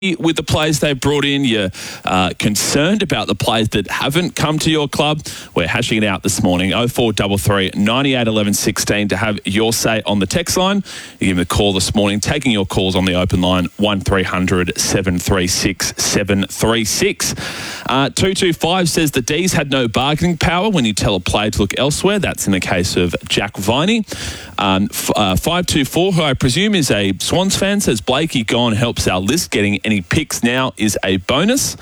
with the players they've brought in? You're concerned about the players that haven't come to your club? We're hashing it out this morning. 0433 98 11 16 to have your say on the text line. You give me a call this morning, taking your calls on the open line, 1300 736 736. 225 says the D's had no bargaining power when you tell a player to look elsewhere. That's in the case of Jack Viney. 524, who I presume is a Swans fan, says Blakey gone helps our list. Getting any picks now is a bonus.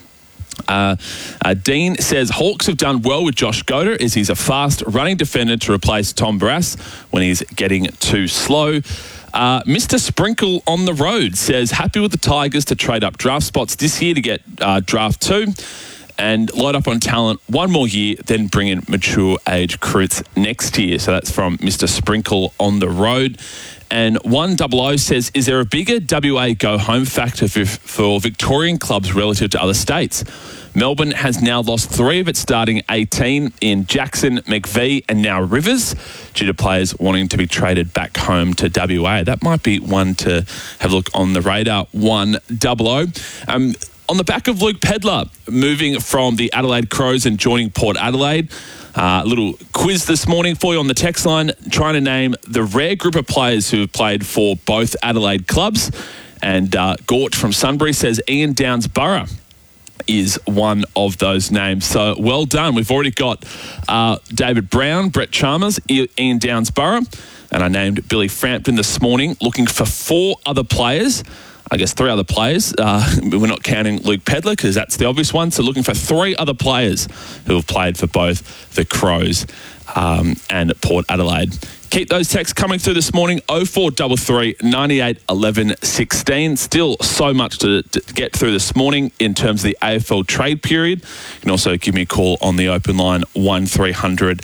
Dean says Hawks have done well with Josh Goater as he's a fast running defender to replace Tom Barrass when he's getting too slow. Mr. Sprinkle on the road says happy with the Tigers to trade up draft spots this year to get draft 2 and load up on talent one more year, then bring in mature age recruits next year. So that's from Mr. Sprinkle on the road. And 100 says, is there a bigger WA go-home factor for Victorian clubs relative to other states? Melbourne has now lost 3 of its starting 18 in Jackson, McVeigh and now Rivers due to players wanting to be traded back home to WA. That might be one to have a look on the radar. 100. On the back of Luke Pedlar moving from the Adelaide Crows and joining Port Adelaide, a little quiz this morning for you on the text line, trying to name the rare group of players who have played for both Adelaide clubs. And Gort from Sunbury says Ian Downs-Burra is one of those names. So well done. We've already got David Brown, Brett Chalmers, Ian Downs-Burra, and I named Billy Frampton this morning, looking for 4 other players. I guess 3 other players. We're not counting Luke Pedlar because that's the obvious one. So looking for 3 other players who have played for both the Crows and Port Adelaide. Keep those texts coming through this morning. 0433 98 11 16. Still so much to get through this morning in terms of the AFL trade period. You can also give me a call on the open line 1300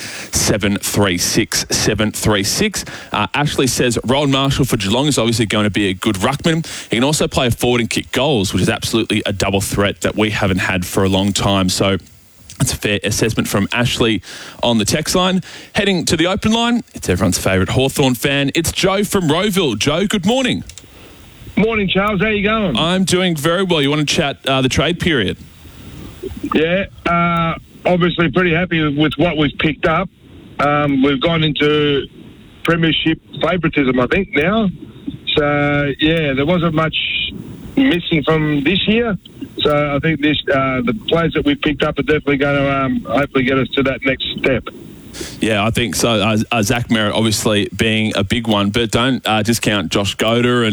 736 736. Ashley says Rowan Marshall for Geelong is obviously going to be a good ruckman. He can also play forward and kick goals, which is absolutely a double threat that we haven't had for a long time. So that's a fair assessment from Ashley on the text line. Heading to the open line, it's everyone's favourite Hawthorn fan. It's Joe from Rowville. Joe, good morning. Morning, Charles. How you going? I'm doing very well. You want to chat the trade period? Yeah, obviously pretty happy with what we've picked up. We've gone into premiership favouritism, I think, now. So, yeah, there wasn't much missing from this year. So I think the players that we've picked up are definitely going to hopefully get us to that next step. Yeah, I think so. Zach Merritt obviously being a big one, but don't discount Josh Goater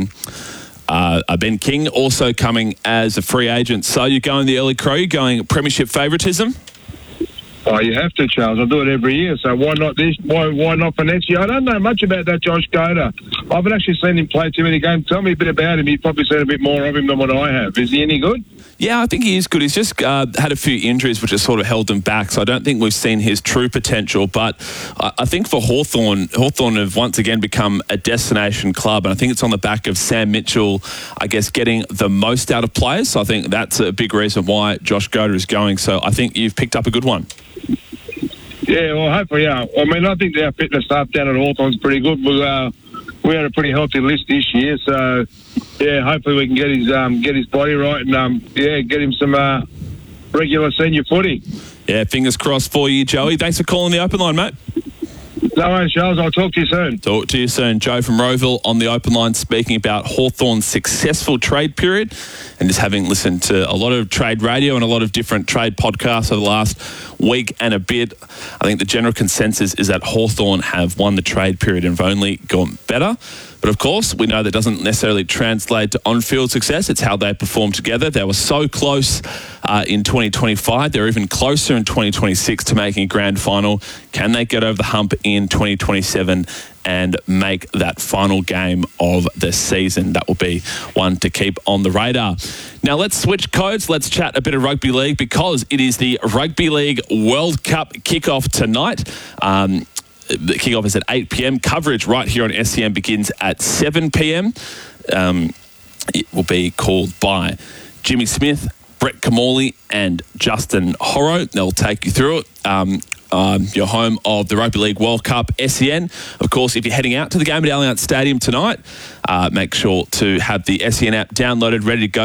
and Ben King also coming as a free agent. So you're going the early crow, you're going premiership favouritism? Oh, you have to, Charles. I do it every year. So why not this? Why not for next year? I don't know much about that Josh Goater. I haven't actually seen him play too many games. Tell me a bit about him. You've probably seen a bit more of him than what I have. Is he any good? Yeah, I think he is good. He's just had a few injuries which have sort of held him back, so I don't think we've seen his true potential. But I think for Hawthorn have once again become a destination club, and I think it's on the back of Sam Mitchell, I guess, getting the most out of players. So I think that's a big reason why Josh Goater is going. So I think you've picked up a good one. Yeah, well, hopefully, yeah. I mean, I think our fitness staff down at Hawthorn's pretty good. We had a pretty healthy list this year, so yeah, hopefully we can get his body right and get him some regular senior footy. Yeah, fingers crossed for you, Joey. Thanks for calling the open line, mate. No worries, Charles. I'll talk to you soon. Talk to you soon. Joe from Rowville on the open line speaking about Hawthorn's successful trade period and just having listened to a lot of trade radio and a lot of different trade podcasts over the last week and a bit. I think the general consensus is that Hawthorn have won the trade period and have only gone better. But of course, we know that doesn't necessarily translate to on-field success. It's how they perform together. They were so close in 2025. They're even closer in 2026 to making a grand final. Can they get over the hump in 2027 and make that final game of the season? That will be one to keep on the radar. Now let's switch codes. Let's chat a bit of rugby league because it is the Rugby League World Cup kickoff tonight. The kickoff is at 8 p.m. Coverage right here on SEN begins at 7 p.m. It will be called by Jimmy Smith, Brett Kamali and Justin Horro. They'll take you through it. Your home of the Rugby League World Cup, SEN. Of course, if you're heading out to the game at Allianz Stadium tonight, make sure to have the SEN app downloaded, ready to go.